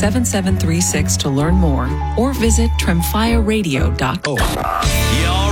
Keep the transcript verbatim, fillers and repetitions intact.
seven seven three six to learn more or visit tremfya radio dot com. You